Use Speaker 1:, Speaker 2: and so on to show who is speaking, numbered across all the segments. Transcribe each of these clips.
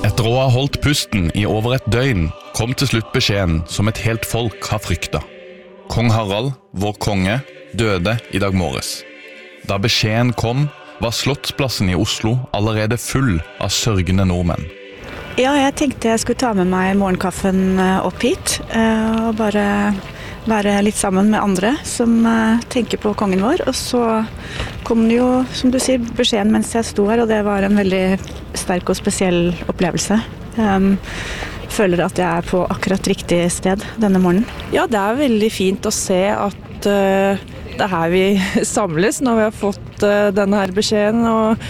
Speaker 1: Etter å ha holdt pusten I over et døgn, kom til slutt beskjeden som et helt folk har fryktet. Kong Harald, vår konge, døde I dag morges. Da beskjeden kom, var Slottsplassen I Oslo allerede full av sørgende nordmenn.
Speaker 2: Ja, jeg tenkte jeg skulle ta med meg morgenkaffen opp hit, og bare være litt sammen med andre som tenker på kongen vår. Og så kom det jo, som du sier, beskjeden mens jeg sto her, og det var en veldig sterk og spesiell opplevelse. Føler at jeg på akkurat riktig sted denne morgenen.
Speaker 3: Ja, det veldig fint å se at det her vi samles når vi har fått denne her beskjeden,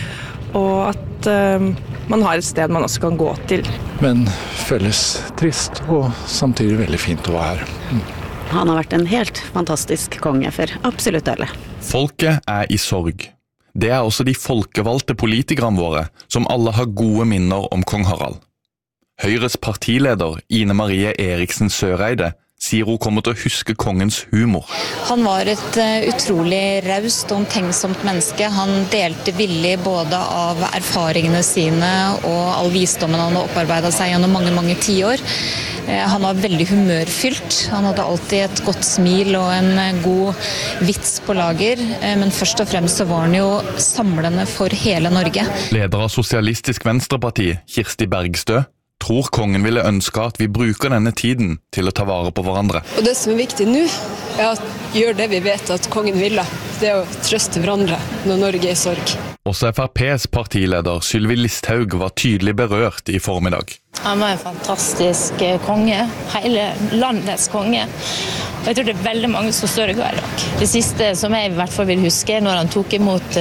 Speaker 3: og at man har et sted man også kan gå til.
Speaker 4: Men føles trist og samtidig veldig fint å være her.
Speaker 5: Han har vært en helt fantastisk konge for absolutt alle.
Speaker 1: Folket I sorg. Det også de folkevalgte politikerne våre, som alle har gode minner om kong Harald. Høyres partileder, Ine Marie Eriksen Søreide, sier hun kommer til å huske kongens humor.
Speaker 6: Han var et utrolig raust og omtenksomt menneske. Han delte villig både av erfaringene sine og all visdommen han har opparbeidet seg gjennom mange, mange tiår. Han var veldig humørfylt. Han hadde alltid et godt smil og en god vits på lager, men først og fremst så var han jo samlende for hele Norge.
Speaker 1: Leder av Sosialistisk Venstreparti, Kirsti Bergstø, tror kongen ville ønske at vi bruker denne tiden til å ta vare på hverandre.
Speaker 7: Og det som viktig nå, å gjøre det vi vet at kongen ville. Det å trøste hverandre når Norge I sorg.
Speaker 1: Også FrPs partileder Sylvi Listhaug var tydelig berørt I formiddag.
Speaker 8: Han var en fantastisk konge, hele landets konge. Og jeg tror det veldig mange som sørger I dag. Det siste som jeg I hvert fall vil huske når han tok imot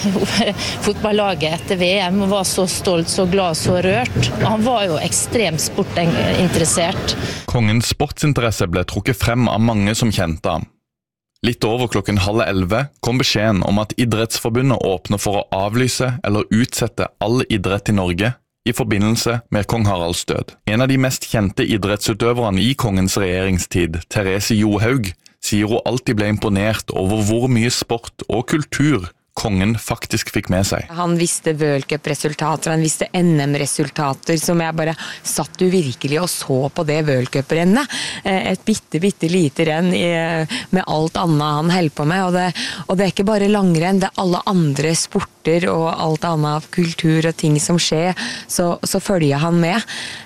Speaker 8: fotballaget etter VM og var så stolt, så glad, så rørt. Og han var jo ekstremt sportinteressert.
Speaker 1: Kongens sportsinteresse ble trukket frem av mange som kjente ham. Litt over 10:30 kom beskjeden om at Idrettsforbundet åpner for å avlyse eller utsette all idrett I Norge I forbindelse med kong Haralds død. En av de mest kjente idrettsutøverne I kongens regjeringstid, Therese Johaug, sier hun alltid ble imponert over hvor mye sport og kultur kongen faktisk fikk med seg.
Speaker 9: Han visste World-Cup-resultater, han visste NM-resultater, som jeg bare satt jo virkelig og så på det World-Cup-rennet. Et bitte lite renn med alt annet han held på med, og det ikke bare langrenn, det alle andre sporter og alt annet av kultur og ting som skjer, så følger han med.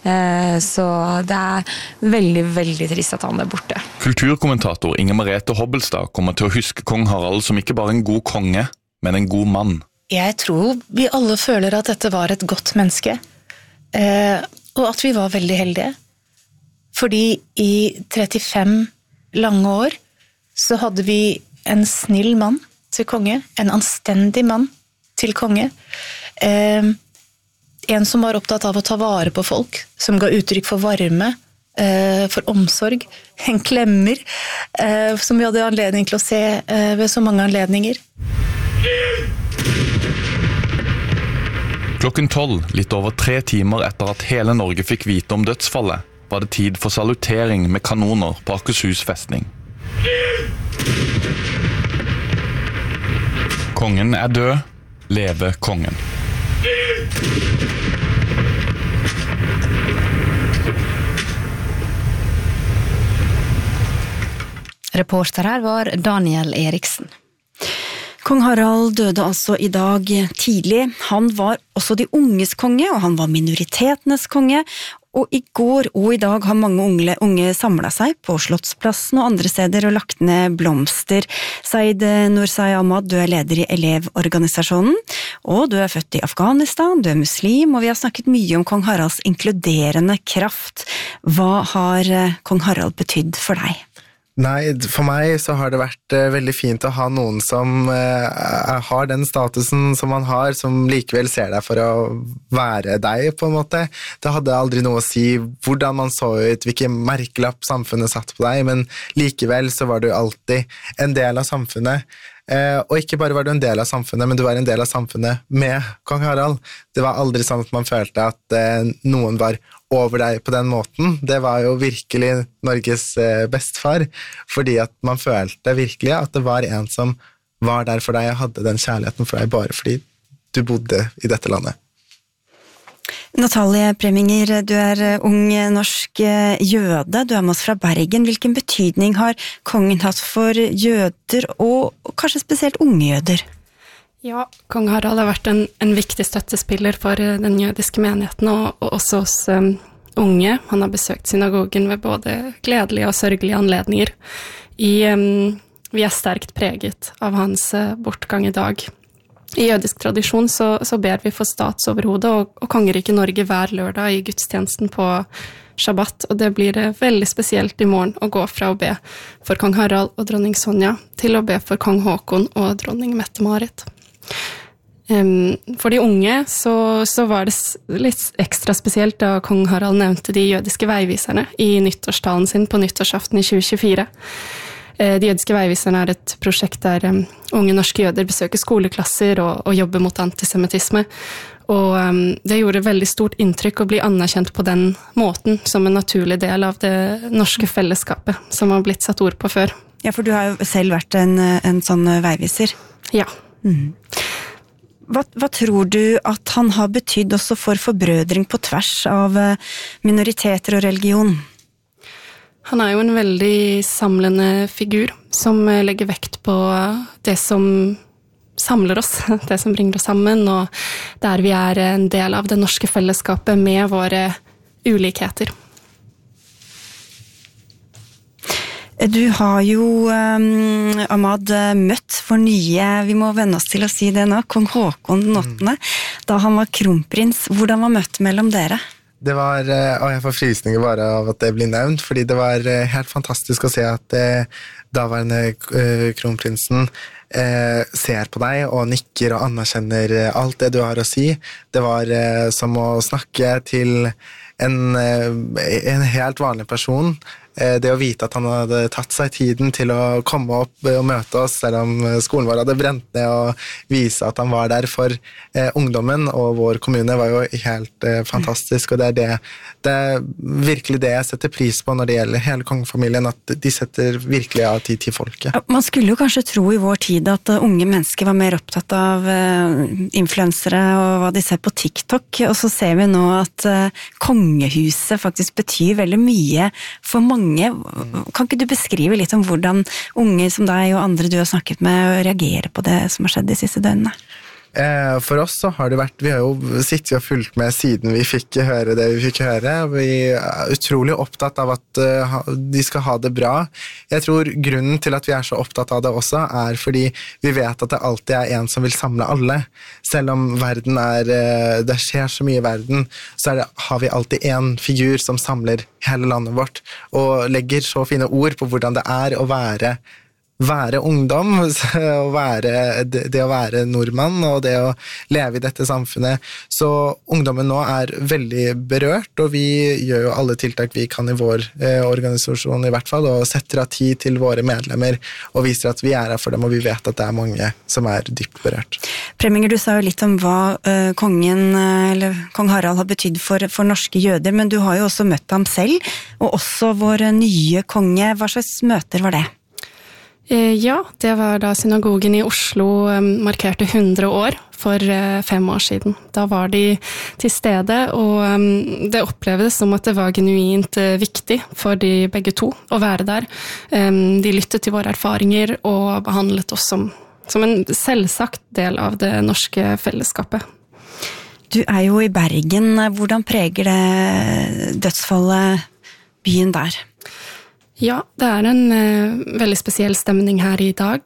Speaker 9: Så det veldig, veldig trist at han borte.
Speaker 1: Kulturkommentator Inger Merete Hobbelstad kommer til å huske kong Harald som ikke bare en god konge, men en god mann.
Speaker 10: Jeg tror vi alle føler at dette var et godt menneske, og at vi var veldig heldige. Fordi I 35 lange år så hadde vi en snill mann til konge, en anstendig mann til konge, en som var opptatt av å ta vare på folk, som ga uttrykk for varme, for omsorg, en klemmer, som vi hadde anledning til å se ved så mange anledninger.
Speaker 1: 12:00, litt over 3 timer etter at hele Norge fikk vite om dødsfallet, var det tid for salutering med kanoner på Akershus festning. Kongen død, leve kongen.
Speaker 11: Reporter her var Daniel Eriksen.
Speaker 12: Kong Harald døde altså I dag tidlig. Han var også de unges konge, og han var minoritetenes konge. Og I går og I dag har mange unge samlet seg på Slottsplassen og andre steder og lagt ned blomster. Saeed Nursai Ahmad, du leder I Elevorganisasjonen, og du født I Afghanistan, du muslim, og vi har snakket mye om kong Haralds inkluderende kraft. Hva har kong Harald betydd for deg?
Speaker 13: Nei, for meg så har det vært veldig fint å ha noen som har den statusen som man har, som likevel ser deg for å være deg på en måte. Det hadde aldri noe å si hvordan man så ut, hvilken merkelapp samfunnet satt på deg, men likevel så var du alltid en del av samfunnet. Og ikke bare var du en del av samfunnet, men du var en del av samfunnet med kong Harald. Det var aldri sånn at man følte at noen var over deg på den måten. Det var jo virkelig Norges bestefar, fordi at man følte virkelig at det var en som var der for deg og hadde den kjærligheten for deg bare fordi du bodde I dette landet.
Speaker 12: Natalie Preminger, du ung norsk jøde, du med oss fra Bergen. Hvilken betydning har kongen hatt for jøder, og kanskje spesielt unge jøder?
Speaker 14: Ja, kong Harald har vært en viktig støttespiller for den jødiske menigheten, og også oss unge. Han har besøkt synagogen ved både gledelige og sørgelige anledninger. Vi sterkt preget av hans bortgang i dag. I jødisk tradisjon så ber vi for statsoverhodet og kongeriket Norge hver lørdag i gudstjenesten på Shabbat, og det blir veldig spesielt i morgen å gå fra å be for kong Harald og dronning Sonja til å be for kong Håkon og dronning Mette-Marit. For de unge så var det litt ekstra spesielt da kong Harald nevnte de jødiske veiviserne i nyttårstalen sin på nyttårsaften i 2024. De jødiske veiviserne et prosjekt der unge norske jøder besøker skoleklasser og jobber mot antisemittisme. Og det gjorde veldig stort inntrykk å bli anerkjent på den måten som en naturlig del av det norske fellesskapet, som har blitt satt ord på før.
Speaker 12: Ja, for du har jo selv vært en sånn veiviser.
Speaker 14: Ja.
Speaker 12: Hva tror du at han har betydd også for forbrødring på tvers av minoriteter og religion?
Speaker 14: Han jo en veldig samlende figur, som legger vekt på det som samler oss, det som bringer oss sammen, og der vi en del av det norske fellesskapet med våre ulikheter.
Speaker 12: Du har jo, Ahmad, møtt for nye, vi må venne oss til å si det nå, kong Håkon den 8., da han var kronprins. Hvordan var møtet mellom dere?
Speaker 13: Det var, og jeg får frysninger bare av at det blir nevnt, fordi det var helt fantastisk å se at daværende kronprinsen ser på deg og nikker og anerkjenner alt det du har å si. Det var som å snakke til en helt vanlig person. Det å vite at han hadde tatt seg tiden til å komme opp og møte oss, selv om skolen vår hadde brent ned, og vise at han var der for ungdommen og vår kommune, var jo helt fantastisk, og det virkelig det jeg setter pris på når det gjelder hele kongefamilien, at de setter virkelig av tid til folket.
Speaker 12: Man skulle jo kanskje tro i vår tid at unge mennesker var mer opptatt av influensere og hva de ser på TikTok, og så ser vi nå at kongehuset faktisk betyr veldig mye for mange. Kan ikke du beskrive litt om hvordan unge som deg og andre du har snakket med reagerer på det som har skjedd de siste døgnene?
Speaker 13: For oss så har det vært, vi har jo sittet og fulgt med siden vi fikk høre det vi fikk høre. Vi utrolig opptatt av at de skal ha det bra. Jeg tror grunnen til at vi så opptatt av det også fordi vi vet at det alltid en som vil samle alle. Selv om verden det skjer så mye i verden, så har vi alltid en figur som samler hele landet vårt, og legger så fine ord på hvordan det å være ungdom, det å være nordmann og det å leve i dette samfunnet. Så ungdommen nå veldig berørt, og vi gjør jo alle tiltak vi kan i vår organisasjon i hvert fall, og setter av tid til våre medlemmer og viser at vi her for dem, og vi vet at det mange som dypt berørt.
Speaker 12: Preminger, du sa jo litt om hva kongen, eller kong Harald har betydd for norske jøder, men du har jo også møtt ham selv, og også vår nye konge. Hva slags møter var det?
Speaker 14: Ja, det var da synagogen i Oslo markerte 100 år for 5 år siden. Da var de til stede, og det opplevdes som at det var genuint viktig for de begge to å være der. De lyttet til våre erfaringer og behandlet oss som en selvsagt del av det norske fellesskapet.
Speaker 12: Du jo i Bergen. Hvordan preger det dødsfallet byen der?
Speaker 14: Ja, det en veldig spesiell stemning her i dag.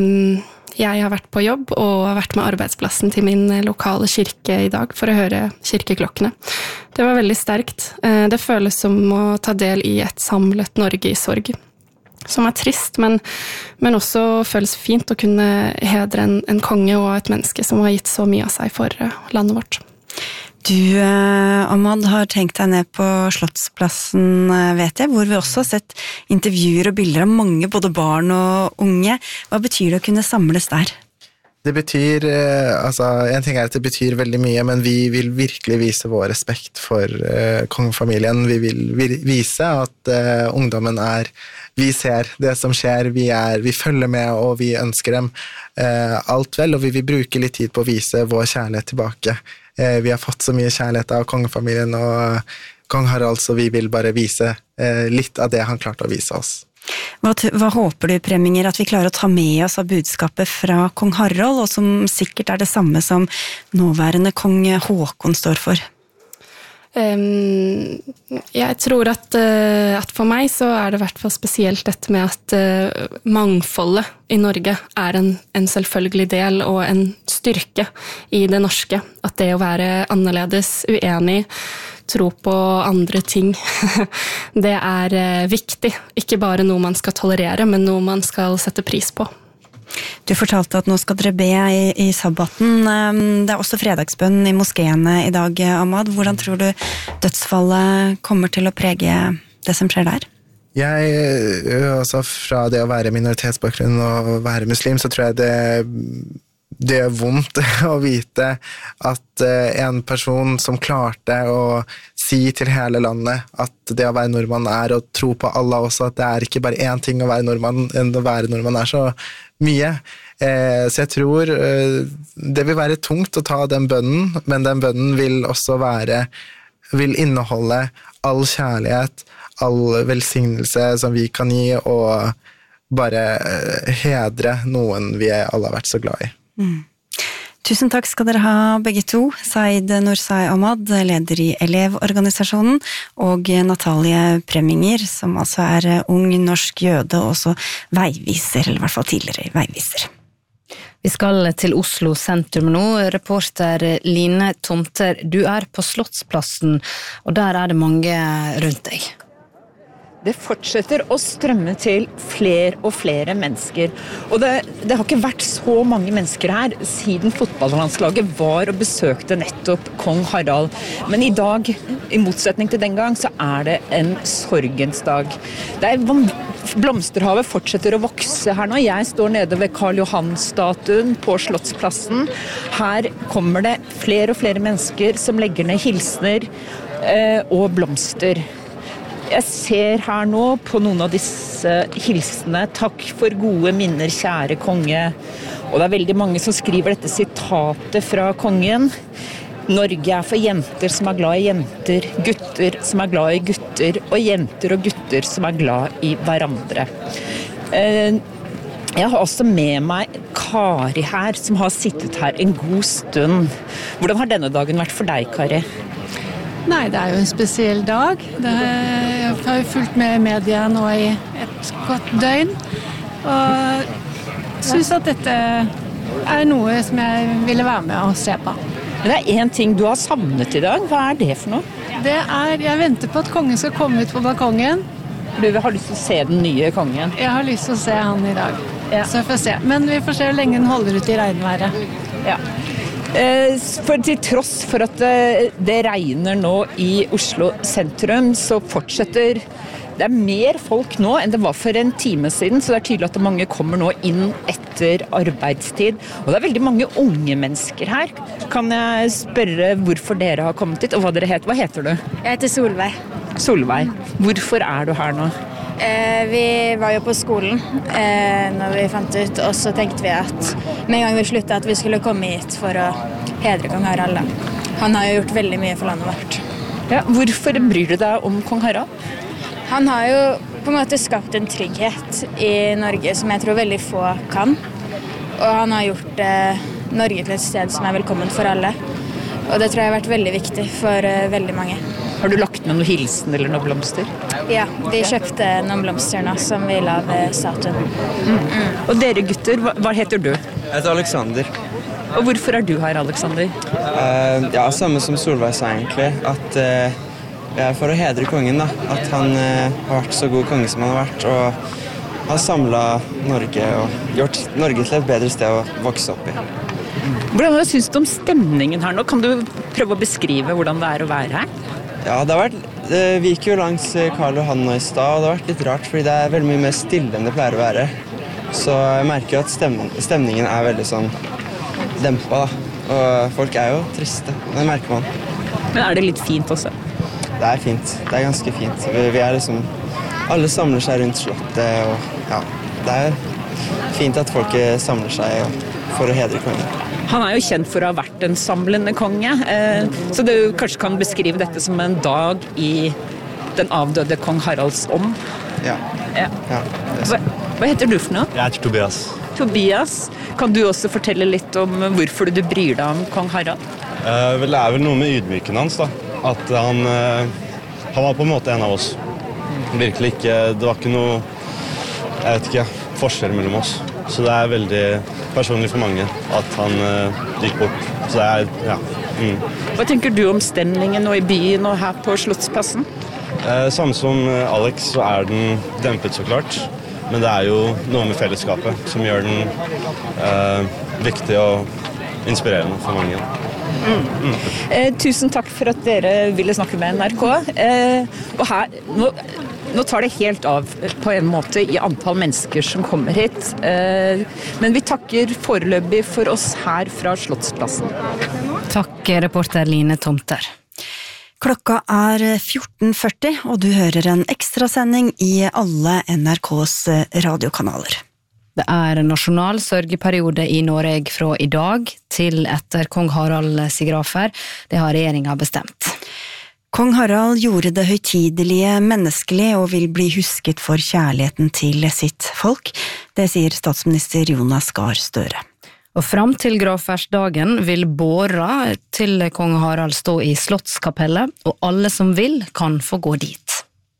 Speaker 14: Jeg har vært på jobb og har vært med arbeidsplassen til min lokale kirke i dag for å høre kirkeklokkene. Det var veldig sterkt. Det føles som å ta del i et samlet Norge i sorg. Som trist, men også føles fint å kunne hedre en konge og et menneske som har gitt så mye av seg for landet vårt.
Speaker 12: Du, Ahmad, har tenkt deg ned på Slottsplassen, vet jeg, hvor vi også har sett intervjuer og bilder av mange, både barn og unge. Hva betyr det å kunne samles der?
Speaker 13: Det betyr, en ting at det betyr veldig mye, men vi vil virkelig vise vår respekt for kongefamilien. Vi vil vise at ungdommen vi ser det som skjer, vi følger med og vi ønsker dem alt vel, og vi vil bruke litt tid på å vise vår kjærlighet tilbake Vi har fått så mye kjærlighet av kongefamilien og kong Harald, så vi vil bare vise litt av det han klarte å vise oss.
Speaker 12: Hva håper du, Preminger, at vi klarer å ta med oss av budskapet fra kong Harald, og som sikkert det samme som nåværende kong Håkon står for?
Speaker 14: Jeg tror at for meg så det I hvert fall spesielt dette med at mangfoldet I Norge en selvfølgelig del og en styrke I det norske. At det å være annerledes, uenig, tro på andre ting, det viktig. Ikke bare noe man skal tolerere, men noe man skal sette pris på.
Speaker 12: Du fortalte at nå skal dere be I sabbaten. Det også fredagsbønn I moskéene I dag, Ahmad. Hvordan tror du dødsfallet kommer til å prege det som skjer der?
Speaker 13: Altså fra det å være minoritetsbakgrunn og være muslim, så tror jeg det gjør vondt å vite at en person som klarte å si til hele landet at det å være nordmann å tro på Allah også, at det ikke bare én ting å være nordmann, enn å være nordmann så mye. Så jeg tror det vil være tungt å ta den bønnen, men den bønnen vil også vil inneholde all kjærlighet, all velsignelse som vi kan gi, og bare hedre noen vi alle har vært så glad I.
Speaker 12: Tusen takk skal dere ha begge to, Said Nursai Ahmad, leder I Elevorganisasjonen, og Natalie Preminger, som altså ung norsk jøde, og også veiviser, eller I hvert fall tidligere veiviser.
Speaker 11: Vi skal til Oslo sentrum nå. Reporter Line Tomter, du på Slottsplassen, og der det mange rundt deg.
Speaker 15: Det fortsetter å strømme til flere og flere mennesker. Og det har ikke vært så mange mennesker her siden fotballlandslaget var og besøkte nettopp kong Harald. Men I dag, I motsetning til den gang, så det en sorgens dag. Blomsterhavet fortsetter å vokse her nå. Jeg står nede ved Karl Johan-statuen på Slottsplassen. Her kommer det flere og flere mennesker som legger ned hilsner og blomster. Jeg ser her nå på noen av disse hilsene. Takk for gode minner, kjære konge. Og det veldig mange som skriver dette sitatet fra kongen. Norge for jenter som glad I jenter, gutter som glad I gutter, og jenter og gutter som glad I hverandre. Jeg har også med meg Kari her, som har sittet her en god stund. Hvordan har denne dagen vært for deg, Kari?
Speaker 16: Nei, det jo en spesiell dag. Jeg har jo fulgt med media nå I et godt døgn, og synes at dette noe som jeg ville være med og se på.
Speaker 15: Men det en ting du har savnet I dag. Hva det for noe?
Speaker 16: Jeg venter på at kongen skal komme ut på balkongen.
Speaker 15: Du har lyst til å se den nye kongen?
Speaker 16: Jeg har lyst til å se han I dag. Ja. Så får se. Men vi får se hvor lenge den holder ut I regnværet.
Speaker 15: Ja. For til tross for at det regner nå I Oslo sentrum, så fortsetter det mer folk nå enn det var for en time siden, så det tydelig at mange kommer nå inn etter arbeidstid. Og det veldig mange unge mennesker her. Kan jeg spørre hvorfor dere har kommet hit, og hva dere heter? Hva heter du?
Speaker 17: Jeg heter Solveig.
Speaker 15: Solveig. Hvorfor du her nå?
Speaker 17: Vi var jo på skolen når vi fant ut, og så tenkte vi at med en gang vi sluttet at vi skulle komme hit for å hedre kong Harald. Han har jo gjort veldig mye for landet vårt.
Speaker 15: Ja, hvorfor bryr du deg om kong Harald?
Speaker 17: Han har jo på en måte skapt en trygghet I Norge som jeg tror veldig få kan. Og han har gjort Norge til et sted som velkomment for alle. Og det tror jeg har vært veldig viktig for veldig mange.
Speaker 15: Har du lagt med noen hilsen eller noen blomster?
Speaker 17: Ja, vi kjøpte noen blomster nå som vi la ved statuen.
Speaker 15: Og dere gutter, hva heter du?
Speaker 18: Jeg heter Alexander.
Speaker 15: Og hvorfor du her, Alexander?
Speaker 18: Samme som Solveig sa egentlig, at for å hedre kongen da, at han har vært så god konge som han har vært, og har samlet Norge og gjort Norge til et bedre sted å vokse opp I.
Speaker 15: Hvordan synes du om stemningen her nå? Kan du prøve å beskrive hvordan det å være her?
Speaker 18: Ja, vi gikk jo langs Karl Johan nå I stad, og det har vært litt rart, fordi det veldig mye mer stille enn det pleier å være. Så jeg merker jo at stemningen veldig sånn dempet da, og folk jo triste, det merker man.
Speaker 15: Men det litt fint også?
Speaker 18: Det fint, det ganske fint. Vi liksom, alle samler seg rundt slottet, og ja, det fint at folk samler seg for å hedre kongen.
Speaker 15: Han jo kjent for å ha vært en samlende konge, så du kanskje kan beskrive dette som en dag i den avdøde kong Haralds ånd.
Speaker 18: Ja.
Speaker 15: Hva heter du for noe?
Speaker 19: Jeg heter Tobias.
Speaker 15: Tobias, kan du også fortelle litt om hvorfor du bryr deg om kong Harald?
Speaker 19: Vel, det vel noe med ydmyken hans da. At han var på en måte en av oss. Virkelig ikke, det var ikke noe, jeg vet ikke, forskjell mellom oss. Så det veldig personlig for mange at han gikk bort. Så det
Speaker 15: Hva tenker du om stemningen nå i byen og her på Slottsplassen?
Speaker 19: Samme som Alex så den dempet så klart. Men det jo noe med fellesskapet som gjør den viktig og inspirerende for mange.
Speaker 15: Tusen takk for at dere ville snakke med NRK. Og her, nå tar det helt av på en måte i antall mennesker som kommer hit. Men vi takker foreløpig for oss her fra Slottsplassen.
Speaker 11: Takk, reporter Line Tomter.
Speaker 12: Klokka 14.40, og du hører en ekstrasending i alle NRKs radiokanaler.
Speaker 11: Det nasjonal sørgeperiode i Norge fra i dag til etter kong Harald sigrafer. Det har regjeringen bestemt.
Speaker 12: Kong Harald gjorde det høytidelige menneskelig og vil bli husket for kjærligheten til sitt folk. Det sier statsminister Jonas Gahr Støre.
Speaker 11: Og fram til gravferdsdagen vil båra til kong Harald stå i Slottskapellet, og alle som vil kan få gå dit.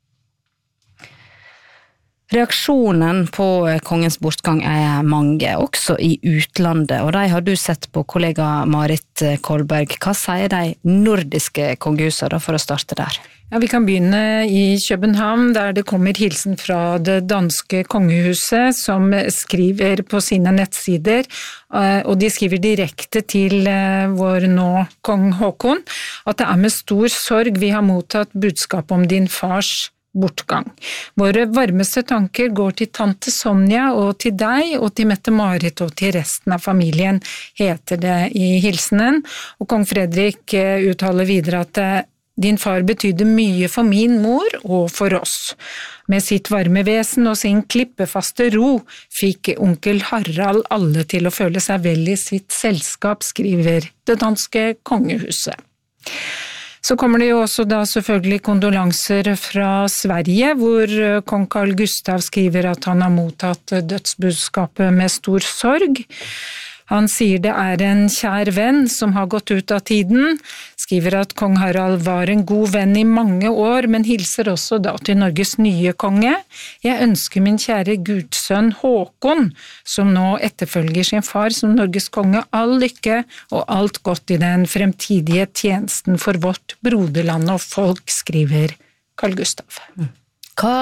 Speaker 11: Reaksjonen på kongens bortgang mange, også i utlandet, og de har du sett på kollega Marit Kolberg. Hva sier de nordiske kongehusene for å starte der?
Speaker 20: Ja, vi kan begynne i København, der det kommer hilsen fra det danske kongehuset, som skriver på sine nettsider, og de skriver direkte til vår nå kong Håkon, at det med stor sorg vi har mottatt budskap om din fars bortgang. Våre varmeste tanker går til tante Sonja og til deg og til Mette-Marit og til resten av familien, heter det i hilsenen. Og kong Fredrik uttaler videre at din far betydde mye for min mor og for oss. Med sitt varme vesen og sin klippefaste ro fikk onkel Harald alle til å føle seg vel i sitt selskap, skriver det danske kongehuset. Så kommer det jo også da selvfølgelig kondolanser fra Sverige, hvor kong Carl Gustav skriver at han har mottatt dødsbudskapet med stor sorg. Han sier det en kjær venn som har gått ut av tiden, skriver at kong Harald var en god venn i mange år, men hilser også da til Norges nye konge. Jeg ønsker min kjære gudsønn Håkon, som nå etterfølger sin far som Norges konge, all lykke og alt godt i den fremtidige tjenesten for vårt broderland og folk, skriver Carl Gustav.
Speaker 11: Hva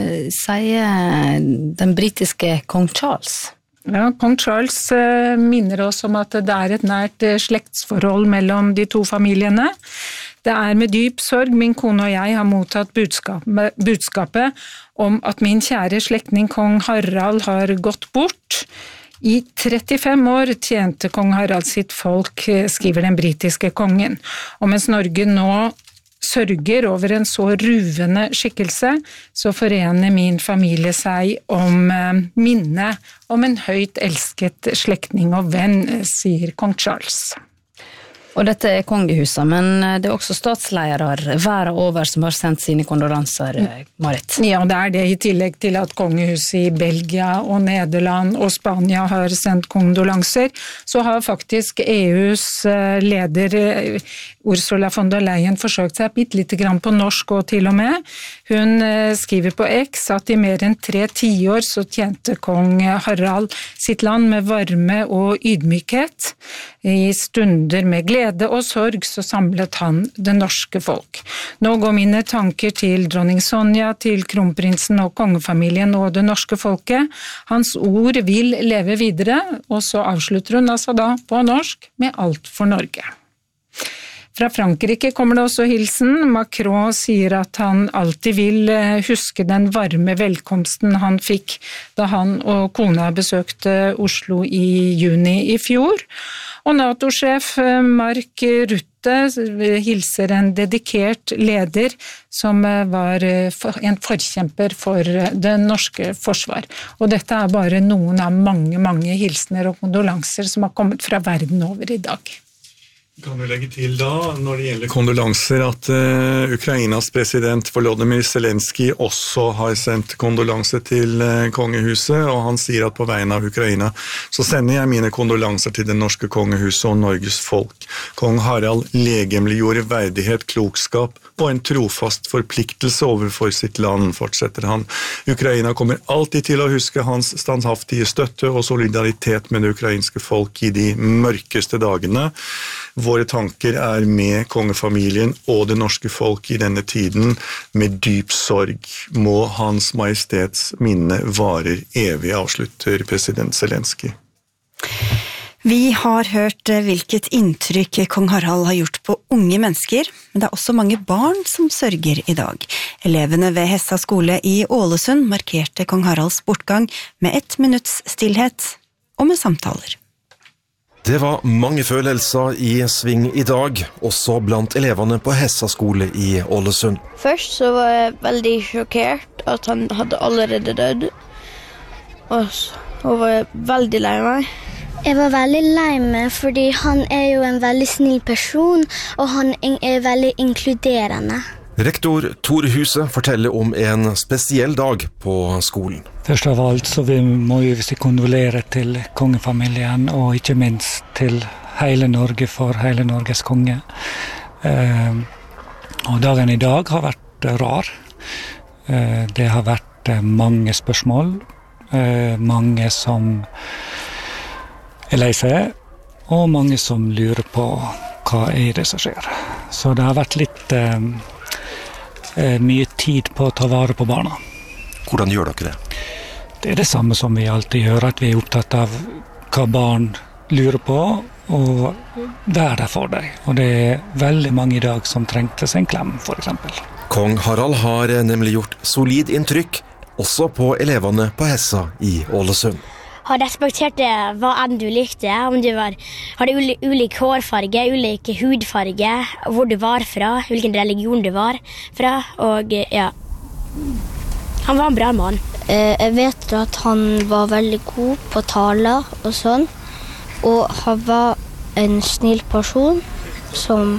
Speaker 11: sier den britiske kong Charles?
Speaker 20: Ja, kong Charles minner oss om at det et nært slektsforhold mellom de to familiene. Det med dyp sorg min kone og jeg har mottatt budskapet om at min kjære slektning kong Harald har gått bort. I 35 år tjente kong Harald sitt folk, skriver den britiske kongen. Og mens Norge nå sørger over en så ruvende skikkelse, så forener min familie seg om minnet om en høyt elsket slektning og venn, sier kong Charles.
Speaker 11: Og dette kongehuset, men det også statsledere verden over som har sendt sine kondolanser, Marit.
Speaker 20: Ja, det det i tillegg til at kongehuset i Belgia og Nederland og Spania har sendt kondolanser, så har faktisk EUs leder Ursula von der Leyen forsøkt seg bitte lite grann på norsk og til og med. Hun skriver på X at i mer enn 3 tiår så tjente kong Harald sitt land med varme og ydmykhet. I stunder med glede og sorg så samlet han det norske folk. Nå går mine tanker til dronning Sonja, til kronprinsen og kongefamilien og det norske folket. Hans ord vil leve videre, og så avslutter hun altså da på norsk med alt for Norge. Fra Frankrike kommer det også hilsen. Macron sier at han alltid vil huske den varme velkomsten han fikk da han og kona besøkte Oslo i juni i fjor. Og NATO-sjef Mark Rutte hilser en dedikert leder som var en forkjemper for det norske forsvar. Og dette bare noen av mange hilsener og kondolanser som har kommet fra verden over i dag.
Speaker 21: Kan du legge til da, når det gjelder kondolanser, at Ukrainas president Volodymyr Zelenskyj også har sendt kondolanser til kongehuset, og han sier at på vegne av Ukraina så sender jeg mine kondolanser til det norske kongehuset og Norges folk. Kong Harald legemliggjorde verdighet, klokskap og en trofast forpliktelse overfor sitt land, fortsetter han. Ukraina kommer alltid til å huske hans standhaftige støtte og solidaritet med det ukrainske folk i de mørkeste dagene. Våre tanker med kongefamilien og det norske folk i denne tiden. Med dyp sorg må Hans Majestets minne varer evig, avslutter president Zelenskyj.
Speaker 12: Vi har hørt hvilket inntrykk kong Harald har gjort på unge mennesker, men det også mange barn som sørger i dag. Elevene ved Hessa skole i Ålesund markerte kong Haralds bortgang med 1 minutts stillhet og med samtaler.
Speaker 22: Det var mange følelser i sving i dag, også blant elevene på Hessa skole i Ålesund.
Speaker 23: Først så var jeg veldig sjokkert at han hadde allerede dødd, og så var jeg veldig lei meg.
Speaker 24: Jeg var veldig lei meg, fordi han jo en veldig snill person, og han veldig inkluderende.
Speaker 22: Rektor Tor Huse forteller om en spesiell dag på skolen.
Speaker 25: Først av alt så må vi kondolere til kongefamilien, og ikke minst til hele Norge for hele Norges konge. Og dagen i dag har vært rar. Det har vært mange spørsmål, mange som lei seg, og mange som lurer på hva det som skjer. Så det har vært litt mye tid på å ta vare på barna.
Speaker 22: Hvordan gjør dere det?
Speaker 25: Det det samme som vi alltid gjør, at vi opptatt av hva barn lurer på, og være der for dem. Og det veldig mange i dag som trengte seg en klem, for eksempel.
Speaker 22: Kong Harald har nemlig gjort solid inntrykk, også på elevene på Hessa i Ålesund.
Speaker 24: Har respektert hva enn du likte, om du hadde ulik hårfarge, ulik hudfarge, hvor du var fra, hvilken religion du var fra, og ja, han var en bra mann. Jeg vet at han var veldig god på taler og sånn, og han var en snill person som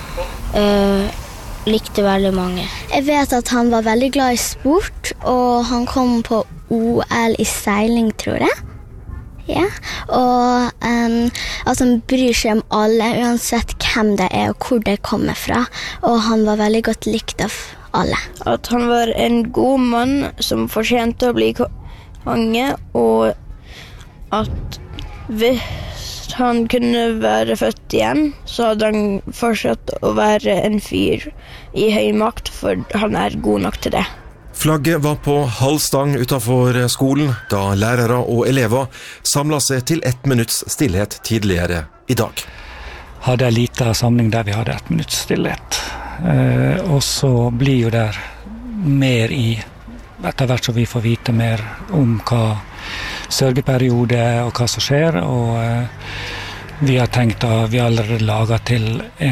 Speaker 24: likte veldig mange. Jeg vet at han var veldig glad i sport, og han kom på OL i seiling, tror jeg. Ja, og at han bryr seg om alle, uansett hvem det og hvor det kommer fra, og han var veldig godt likt av alle.
Speaker 23: At han var en god mann som fortjente å bli konge, og at hvis han kunne være født igjen, så hadde han fortsatt å være en fyr i høy makt, for han god nok til det.
Speaker 22: Flagget var på halv stang utenfor skolen da lærere og elever samlet seg til 1 minutts stillhet tidligere i dag.
Speaker 25: Hadde en liten samling der vi hadde 1 minutts stillhet. Og så blir jo der mer etter hvert som vi får vite mer om hva sørgeperiode og hva som skjer. Og vi har tenkt at vi allerede laget til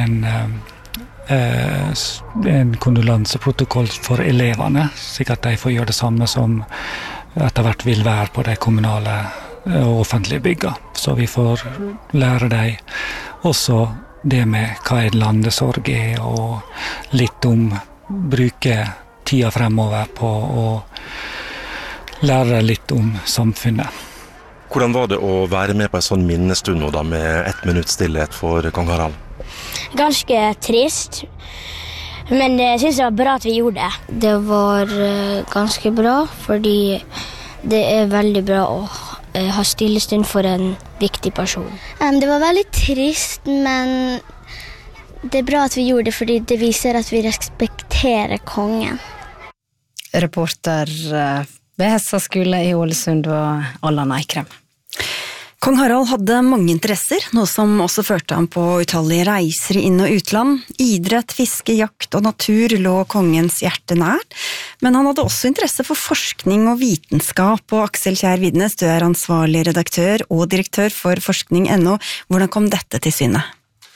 Speaker 25: en kondolanseprotokoll for elevene, slik at de får gjøre det samme som etter hvert vil være på de kommunale og offentlige bygga. Så vi får lære dem også det med hva landesorg og litt om bruke tida fremover på å lære litt om samfunnet.
Speaker 22: Hvordan var det å være med på en sånn minnestund nå da, med 1 minutts stillhet for kong Harald?
Speaker 24: Ganske trist, men jeg synes det var bra at vi gjorde det. Det var ganske bra, fordi det veldig bra å ha stillestund for en viktig person. Det var veldig trist, men det bra at vi gjorde det, fordi det viser at vi respekterer kongen.
Speaker 11: Reporter ved Hessa skole i Ålesund var Allan Eikrem.
Speaker 12: Kong Harald hadde mange interesser, noe som også førte ham på utallige reiser i inn- og utland. Idrett, fiske, jakt og natur lå kongens hjerte nært, men han hadde også interesse for forskning og vitenskap, og Aksel Kjær Vidnes, du ansvarlig redaktør og direktør for forskning.no. Hvordan kom dette til syne?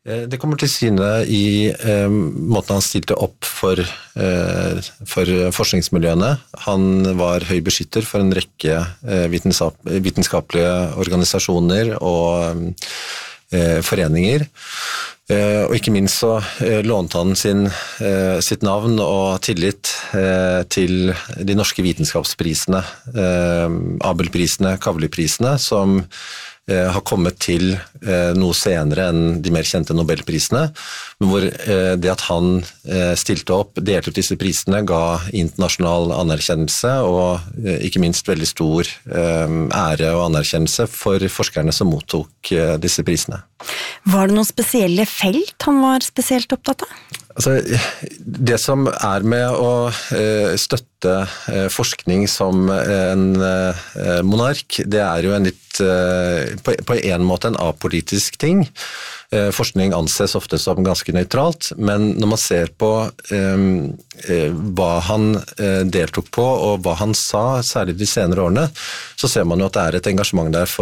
Speaker 2: Det kommer til syne i måten han stilte opp for forskningsmiljøene. Han var høy beskytter for en rekke vitenskapelige organisasjoner og foreninger. Og ikke minst så lånte han sitt navn og tillit til de norske vitenskapsprisene, Abelprisene, Kavli-prisene, som har kommet til noe senere enn de mer kjente Nobelprisene, men hvor det at han stilte opp, delte ut disse prisene, ga internasjonal anerkjennelse og ikke minst veldig stor ære og anerkjennelse for forskerne som mottok disse prisene.
Speaker 12: Var det noen spesielle felt han var spesielt opptatt av?
Speaker 2: Altså, det som med å støtte forskning som en monark, det jo en litt, på en måte en apolitisk ting. Forskning anses ofte som ganske nøytralt, men når man ser på hva han deltok på og hva han sa, særlig de senere årene, så ser man jo at det et engasjement der for